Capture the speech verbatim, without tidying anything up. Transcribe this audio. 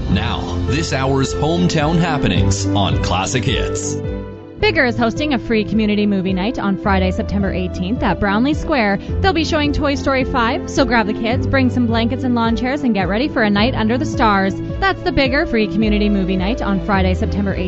Now, this hour's hometown happenings on Classic Hits. Bigger is hosting a free community movie night on Friday, September eighteenth at Brownlee Square. They'll be showing Toy Story five, so grab the kids, bring some blankets and lawn chairs, and get ready for a night under the stars. That's the Bigger free community movie night on Friday, September eighteenth.